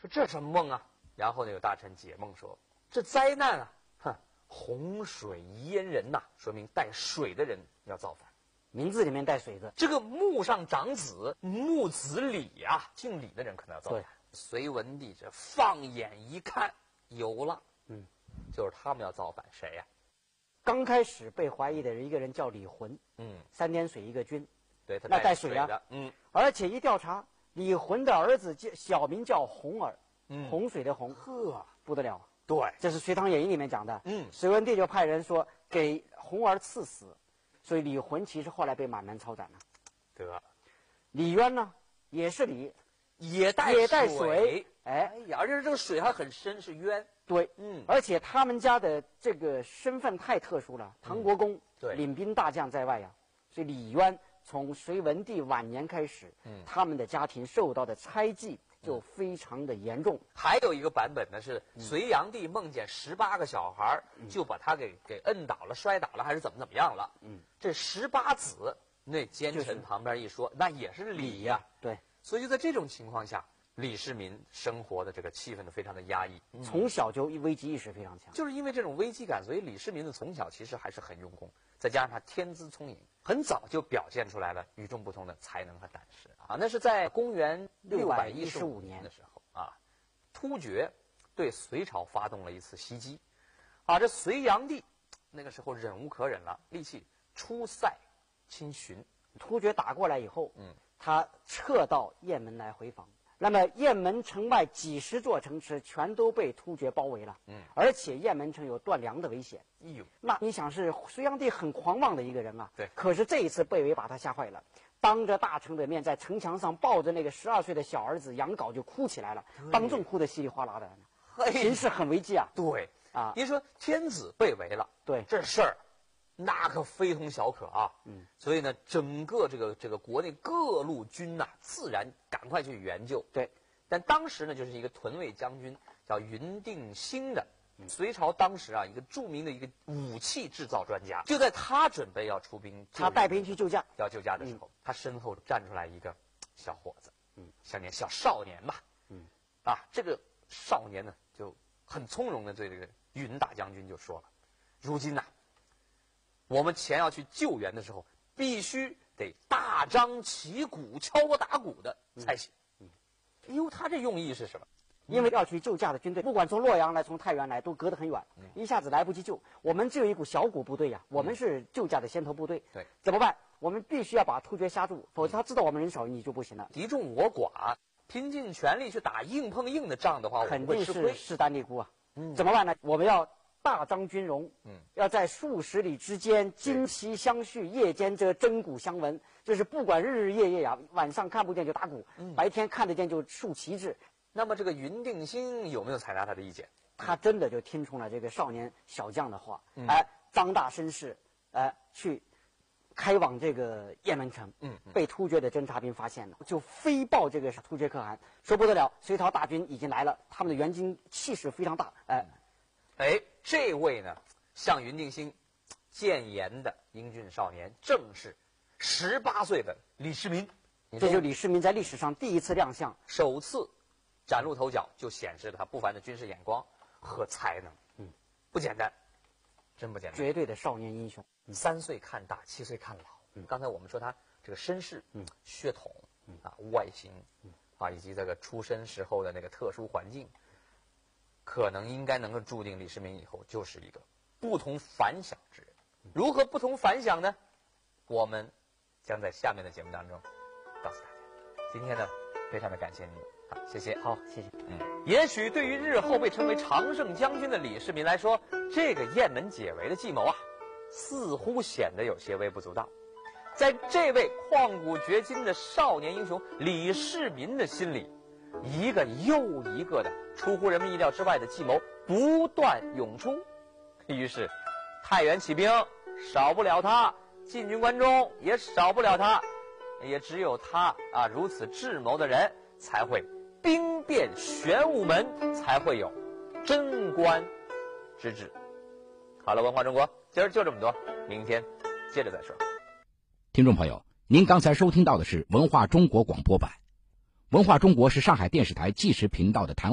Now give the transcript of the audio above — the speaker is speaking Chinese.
说这什么梦啊？然后呢，有大臣解梦说，这灾难啊，洪水淹人呐，说明带水的人要造反。 名字里面带水字。 这个墓上长子，木子李呀，姓李的人可能要造反。隋文帝这放眼一看，有了，就是他们要造反，谁呀？ 刚开始被怀疑的一个人叫李浑，3点水一个军， 对，他那带水的， 而且一调查，李浑的儿子小名叫洪儿，洪水的洪，不得了。 对， 这是《隋唐演义》里面讲的。隋文帝就派人说给洪儿赐死，所以李浑其实后来被满门抄斩了。 得， 李渊呢，也是李， 也带水， 哎呀，而且这个水还很深，是渊。 对，而且他们家的这个身份太特殊了，唐国公领兵大将在外呀，所以李渊从隋文帝晚年开始，他们的家庭受到的猜忌就非常的严重。 还有一个版本呢，是隋炀帝梦见18个小孩，就把他给摁倒了、摔倒了，还是怎么样了？这18子，那奸臣旁边一说，那也是李呀。 对， 所以就在这种情况下，李世民生活的这个气氛都非常的压抑， 从小就危机意识非常强。 就是因为这种危机感，所以李世民的从小其实还是很用功，再加上他天资聪颖，很早就表现出来了与众不同的才能和胆识啊。那是在公元615年的时候啊，突厥对隋朝发动了一次袭击啊。这隋炀帝那个时候忍无可忍了，立气出塞侵寻。 突厥打过来以后，他撤到雁门来回防。那么雁门城外几十座城池全都被突厥包围了，而且雁门城有断粮的危险。那你想是隋炀帝很狂妄的一个人啊， 对。 可是这一次被围把他吓坏了，当着大臣的面在城墙上抱着那个12岁的小儿子杨镐就哭起来了，当众哭得稀里哗啦的，形势很危机啊。 对啊，您说天子被围了， 对， 这事儿那可非同小可啊。所以呢，整个这个国内各路军呐，自然赶快去援救。 对， 但当时呢，就是一个屯卫将军叫云定兴的，隋朝当时啊一个著名的一个武器制造专家，就在他准备要出兵， 他带兵去救驾， 要救驾的时候，他身后站出来一个小伙子，小少年吧，这个少年呢就很从容的对这个云大将军就说了，如今呐，我们前要去救援的时候，必须得大张旗鼓、敲锣打鼓的才行。他这用意是什么？ 因为要去救驾的军队，不管从洛阳来、从太原来，都隔得很远，一下子来不及救。我们只有一股小股部队呀，我们是救驾的先头部队。 对， 怎么办？我们必须要把突厥吓住，否则他知道我们人少，你就不行了。 敌众我寡，拼尽全力去打硬碰硬的仗的话， 肯定是势单力孤啊。怎么办呢？我们要大张军容，要在数十里之间旌旗相续，夜间则征鼓相闻。就是不管日日夜夜呀，晚上看不见就打鼓，白天看得见就竖旗帜。 那么这个云定兴有没有采纳他的意见？ 他真的就听从了这个少年小将的话，张大声势，去开往这个雁门城。被突厥的侦察兵发现了，就飞报这个突厥可汗，说不得了，隋朝大军已经来了，他们的援军气势非常大。 这位呢，像云定兴谏言的英俊少年，正是18岁的李世民。 这就是李世民在历史上第一次亮相， 首次崭露头角，就显示了他不凡的军事眼光和才能。不简单，真不简单， 绝对的少年英雄。 3岁看大，7岁看老。刚才我们说他这个身世、血统外形以及这个出身时候的那个特殊环境，可能应该能够注定李世民以后就是一个不同凡响之人。如何不同凡响呢？我们将在下面的节目当中告诉大家。今天呢，非常的感谢您，谢谢。 好，谢谢。 也许对于日后被称为常胜将军的李世民来说，这个雁门解围的计谋似乎显得有些微不足道。在这位旷古绝今的少年英雄李世民的心里，一个又一个的出乎人们意料之外的计谋不断涌出。于是太原起兵少不了他，进军关中也少不了他，也只有他如此智谋的人才会兵变玄武门，才会有贞观之治。好了，文化中国今儿就这么多，明天接着再说。 听众朋友，您刚才收听到的是文化中国广播版。文化中国是上海电视台纪实频道的谈